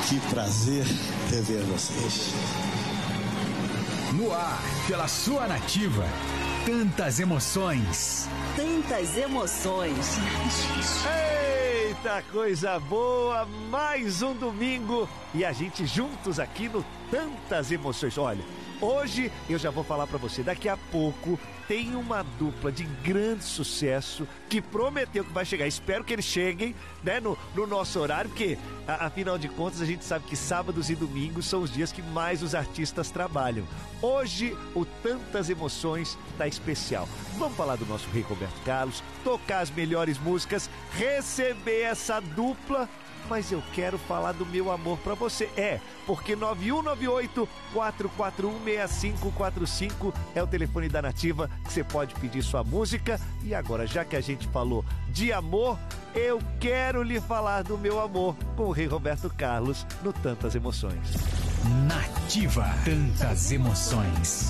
Que prazer rever vocês. No ar, pela sua Nativa. Tantas emoções. Tantas emoções. Eita, coisa boa! Mais um domingo e a gente juntos aqui no Tantas Emoções. Olha, hoje eu já vou falar pra você, daqui a pouco tem uma dupla de grande sucesso que prometeu que vai chegar. Espero que eles cheguem, né, no nosso horário, porque afinal de contas a gente sabe que sábados e domingos são os dias que mais os artistas trabalham. Hoje o Tantas Emoções tá especial. Vamos falar do nosso rei Roberto Carlos, tocar as melhores músicas, receber essa dupla. Mas eu quero falar do meu amor pra você. Porque 9198-441-6545 é o telefone da Nativa que você pode pedir sua música. E agora, já que a gente falou de amor, eu quero lhe falar do meu amor com o rei Roberto Carlos no Tantas Emoções. Nativa, tantas emoções.